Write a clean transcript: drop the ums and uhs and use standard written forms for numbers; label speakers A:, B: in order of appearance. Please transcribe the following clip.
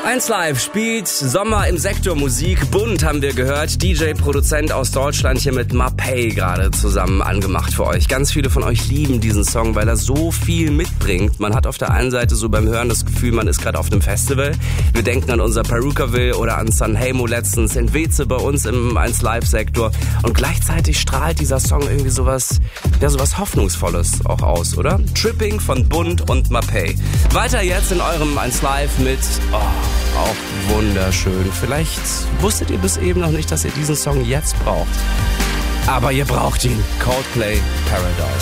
A: 1 Live spielt Sommer im Sektor Musik. Bunt haben wir gehört. DJ-Produzent aus Deutschland hier mit Mapei gerade zusammen angemacht für euch. Ganz viele von euch lieben diesen Song, weil er so viel mitbringt. Man hat auf der einen Seite so beim Hören das Gefühl, man ist gerade auf einem Festival. Wir denken an unser Perukaville oder an Sanremo letztens, in Weze bei uns im 1 Live-Sektor. Und gleichzeitig strahlt dieser Song irgendwie sowas Hoffnungsvolles auch aus, oder? Tripping von Bunt und Mapei. Weiter jetzt in eurem 1 Live mit... auch wunderschön. Vielleicht wusstet ihr bis eben noch nicht, dass ihr diesen Song jetzt braucht. Aber ihr braucht ihn. Coldplay Paradise.